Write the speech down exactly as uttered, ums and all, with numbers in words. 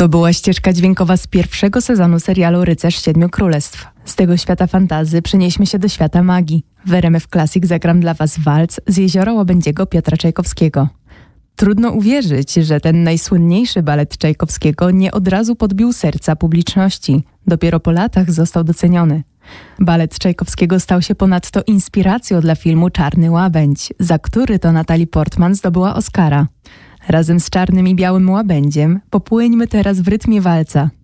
To była ścieżka dźwiękowa z pierwszego sezonu serialu Rycerz Siedmiu Królestw. Z tego świata fantazy przenieśmy się do świata magii. W R M F Classic zagram dla Was walc z Jeziora Łabędziego Piotra Czajkowskiego. Trudno uwierzyć, że ten najsłynniejszy balet Czajkowskiego nie od razu podbił serca publiczności. Dopiero po latach został doceniony. Balet Czajkowskiego stał się ponadto inspiracją dla filmu Czarny Łabędź, za który to Natalie Portman zdobyła Oscara. Razem z Czarnym i Białym Łabędziem popłyńmy teraz w rytmie walca.